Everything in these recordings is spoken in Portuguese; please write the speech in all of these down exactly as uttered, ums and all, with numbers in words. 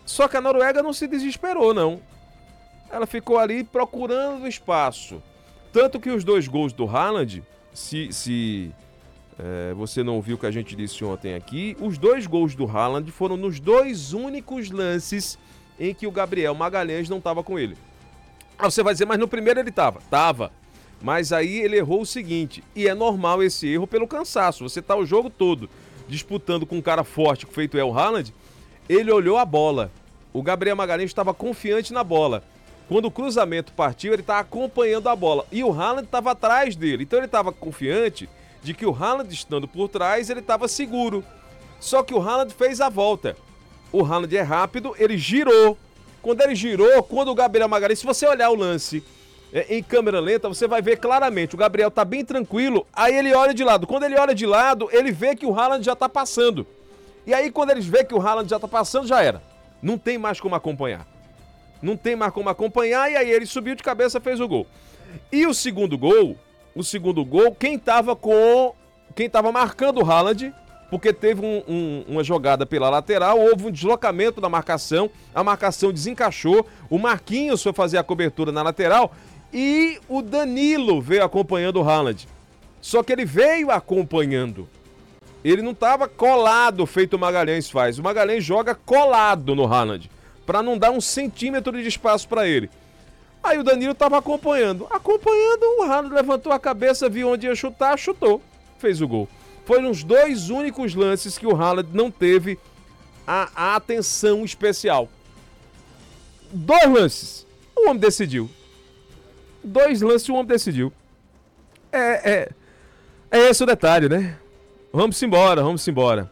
Só que a Noruega não se desesperou, não. Ela ficou ali procurando espaço. Tanto que os dois gols do Haaland, se, se é, você não ouviu o que a gente disse ontem aqui, os dois gols do Haaland foram nos dois únicos lances em que o Gabriel Magalhães não estava com ele. Ah, você vai dizer, mas no primeiro ele estava. Tava. Mas aí ele errou o seguinte, e é normal esse erro pelo cansaço. Você tá o jogo todo disputando com um cara forte, feito é o Haaland, ele olhou a bola. O Gabriel Magalhães estava confiante na bola. Quando o cruzamento partiu, ele estava acompanhando a bola. E o Haaland estava atrás dele. Então ele estava confiante de que o Haaland, estando por trás, ele estava seguro. Só que o Haaland fez a volta. O Haaland é rápido, ele girou. Quando ele girou, quando o Gabriel Magalhães, se você olhar o lance é, em câmera lenta, você vai ver claramente. O Gabriel está bem tranquilo, aí ele olha de lado. Quando ele olha de lado, ele vê que o Haaland já está passando. E aí quando ele vê que o Haaland já está passando, já era. Não tem mais como acompanhar. Não tem mais como acompanhar, e aí ele subiu de cabeça, fez o gol. E o segundo gol, o segundo gol, quem tava com, quem tava marcando o Haaland, porque teve um, um, uma jogada pela lateral, houve um deslocamento da marcação, a marcação desencaixou, o Marquinhos foi fazer a cobertura na lateral, e o Danilo veio acompanhando o Haaland. Só que ele veio acompanhando. Ele não tava colado, feito o Magalhães faz. O Magalhães joga colado no Haaland, para não dar um centímetro de espaço para ele. Aí o Danilo estava acompanhando. Acompanhando, o Haaland levantou a cabeça, viu onde ia chutar, chutou. Fez o gol. Foi nos dois únicos lances que o Haaland não teve a, a atenção especial. Dois lances. O homem decidiu. Dois lances e o homem decidiu. É, é, é esse o detalhe, né? Vamos embora, vamos embora.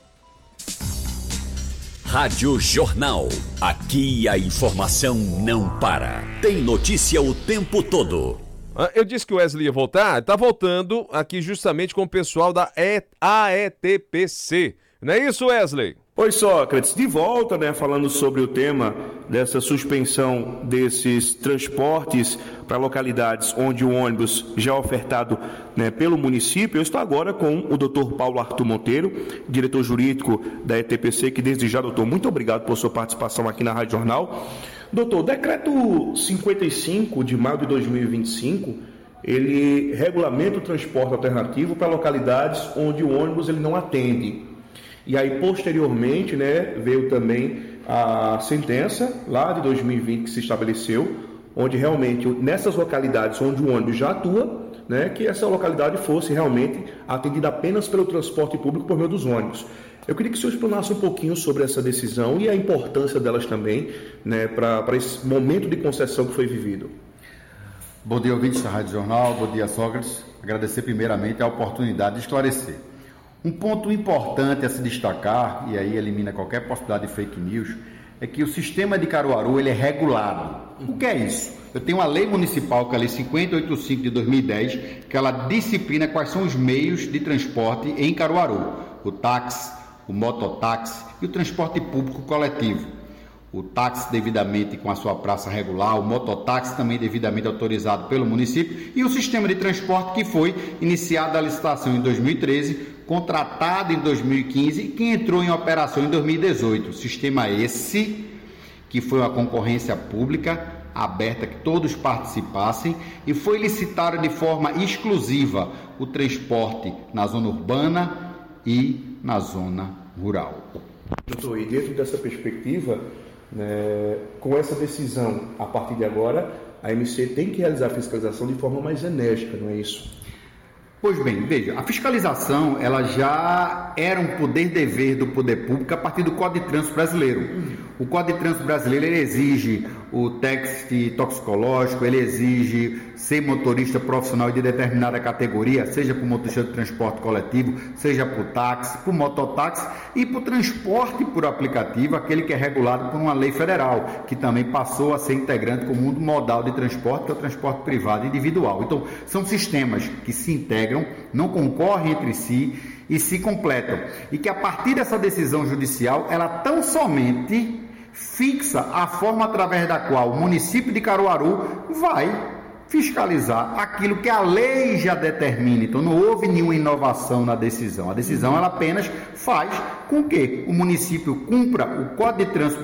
Rádio Jornal. Aqui a informação não para. Tem notícia o tempo todo. Eu disse que o Wesley ia voltar. Tá voltando aqui justamente com o pessoal da A E T P C. Não é isso, Wesley? Oi, Sócrates. De volta, né, falando sobre o tema dessa suspensão desses transportes para localidades onde o ônibus já é ofertado, né, pelo município. Eu estou agora com o doutor Paulo Arthur Monteiro, diretor jurídico da E T P C, que desde já, doutor, muito obrigado por sua participação aqui na Rádio Jornal. Doutor, o decreto cinquenta e cinco de maio de dois mil e vinte e cinco, ele regulamenta o transporte alternativo para localidades onde o ônibus ele não atende. E aí, posteriormente, né, veio também a sentença lá de dois mil e vinte que se estabeleceu, onde realmente, nessas localidades onde o ônibus já atua, né, que essa localidade fosse realmente atendida apenas pelo transporte público por meio dos ônibus. Eu queria que o senhor explanasse um pouquinho sobre essa decisão e a importância delas também, né, para esse momento de concessão que foi vivido. Bom dia, ouvintes da Rádio Jornal. Bom dia, Sócrates. Agradecer primeiramente a oportunidade de esclarecer. Um ponto importante a se destacar, e aí elimina qualquer possibilidade de fake news, é que o sistema de Caruaru ele é regulado. O que é isso? Eu tenho uma lei municipal, que é a Lei cinquenta e oito e cinco de dois mil e dez, que ela disciplina quais são os meios de transporte em Caruaru. O táxi, o mototáxi e o transporte público coletivo. O táxi devidamente com a sua praça regular, o mototáxi também devidamente autorizado pelo município e o sistema de transporte que foi iniciado a licitação em dois mil e treze, contratado em dois mil e quinze e que entrou em operação em dois mil e dezoito. Sistema esse que foi uma concorrência pública aberta, que todos participassem, e foi licitado de forma exclusiva o transporte na zona urbana e na zona rural. Doutor, e dentro dessa perspectiva, né, com essa decisão, a partir de agora, a M C tem que realizar a fiscalização de forma mais enérgica, não é isso? Pois bem, veja, a fiscalização ela já era um poder-dever do poder público a partir do Código de Trânsito Brasileiro. O Código de Trânsito Brasileiro ele exige o teste toxicológico, ele exige ser motorista profissional de determinada categoria, seja para o motorista de transporte coletivo, seja para o táxi, para o mototáxi e para o transporte por aplicativo, aquele que é regulado por uma lei federal, que também passou a ser integrante como um modal de transporte, que é o transporte privado e individual. Então, são sistemas que se integram, não concorrem entre si e se completam. E que a partir dessa decisão judicial, ela tão somente fixa a forma através da qual o município de Caruaru vai fiscalizar aquilo que a lei já determina. Então não houve nenhuma inovação na decisão. A decisão ela apenas faz com que o município cumpra o Código de Trânsito